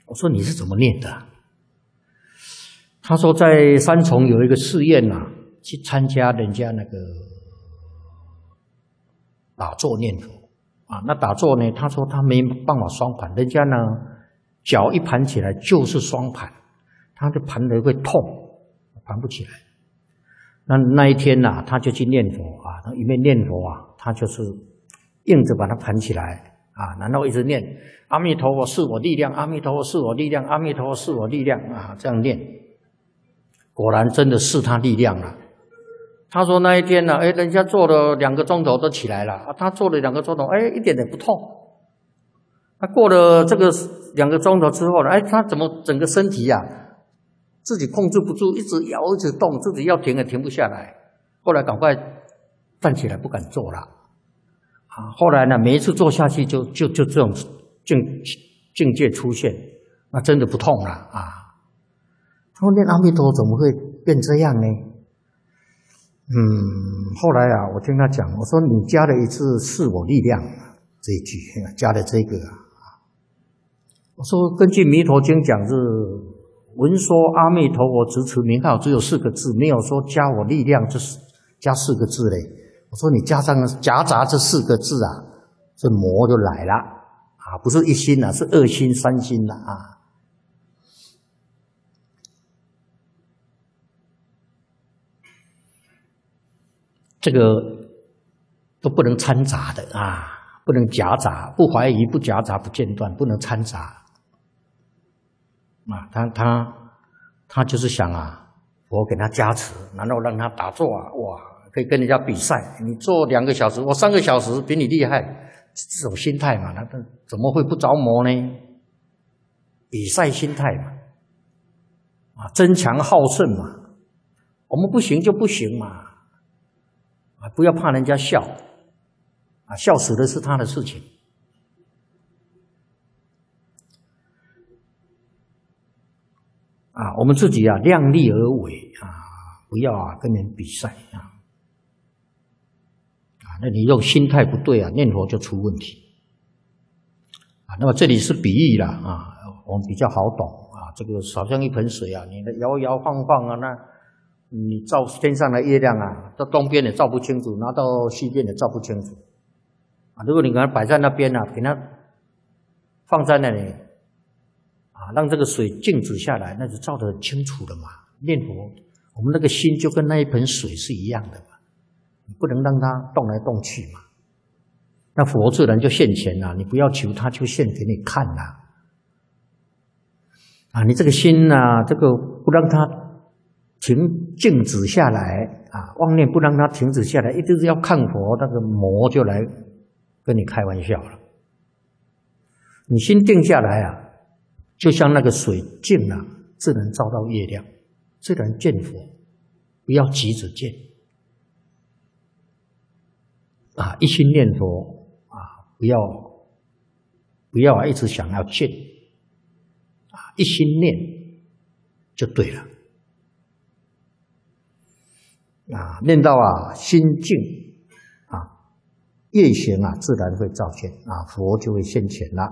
我说你是怎么念的？他说在三重有一个寺院啊，去参加人家那个打坐念佛啊。那打坐呢，他说他没办法双盘，人家呢脚一盘起来就是双盘，他就盘得会痛，盘不起来。那一天呐，他就去念佛啊，他一面念佛啊，他就是硬着把它盘起来啊，然后一直念阿弥陀佛是我力量，阿弥陀佛是我力量，阿弥陀佛是我力量啊，这样念，果然真的是他力量了。他说那一天呢，人家做了2个钟头都起来了啊，他做了2个钟头，一点也不痛。他过了这个2个钟头之后呢，他怎么整个身体啊，自己控制不住，一直摇一直动，自己要停也停不下来。后来赶快站起来，不敢坐了啊。后来呢，每一次坐下去就这种境界出现，那真的不痛了啊。他说念阿弥陀佛怎么会变这样呢？后来啊，我听他讲，我说你加了一次是我力量这一句，加了这个啊。我说根据《弥陀经》讲是闻说阿弥陀佛直持名号，只有4个字，没有说加我力量，就是加4个字嘞。我说你加上夹杂这4个字啊，这魔就来了啊，不是1心啊，是2心、3心了啊。这个都不能掺杂的啊，不能夹杂，不怀疑，不夹杂，不间断，不能掺杂啊。他就是想啊，我给他加持，然后让他打坐啊，哇，可以跟人家比赛，你做2个小时，我3个小时比你厉害，这种心态嘛，那怎么会不着魔呢？比赛心态嘛，啊，争强好胜嘛，我们不行就不行嘛。啊，不要怕人家笑，啊，笑死的是他的事情。啊，我们自己啊，量力而为啊，不要啊跟人比赛啊。那你用心态不对啊，念佛就出问题。啊，那么这里是比喻啦啊，我们比较好懂啊。这个好像一盆水啊，你的摇摇晃晃啊，那你照天上的月亮啊，到东边也照不清楚，拿到西边也照不清楚啊。如果你给它摆在那边啊，给它放在那里啊，让这个水静止下来，那就照得很清楚的嘛。念佛，我们那个心就跟那一盆水是一样的嘛，你不能让它动来动去嘛。那佛自然就现前了，你不要求它就现给你看啦。啊，你这个心啊，这个不让它静止下来啊，妄念不让它停止下来，一直要看佛，那个魔就来跟你开玩笑了。你心定下来啊，就像那个水静了，自然照到月亮，自然见佛。不要急着见啊，一心念佛啊，不要啊，一直想要见啊，一心念就对了。啊，念到啊心静啊，业行啊自然会照现啊，佛就会现前了。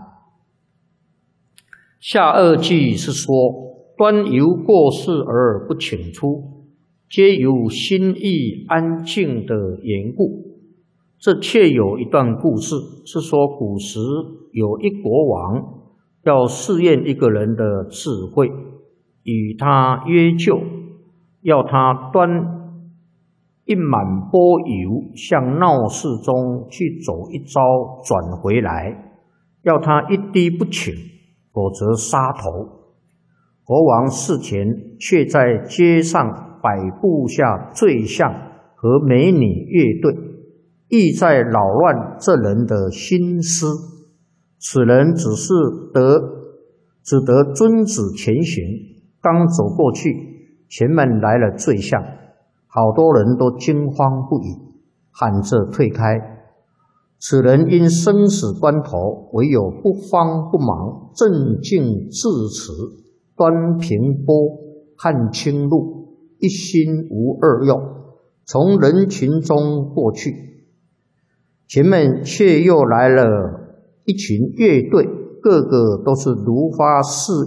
下2句是说，端由过世而不请出，皆由心意安静的缘故。这确有一段故事，是说古时有一国王要试验一个人的智慧，与他约就，要他端一满钵油向闹市中去走一遭，转回来，要他一滴不请，否则杀头。国王事前却在街上摆布下醉象和美女乐队，意在扰乱这人的心思。此人只得遵旨前行，刚走过去，前面来了醉象，好多人都惊慌不已，喊着退开。此人因生死关头，唯有不慌不忙，镇静自持，端平波，看清路，一心无二用，从人群中过去。前面却又来了一群乐队，个个都是如发似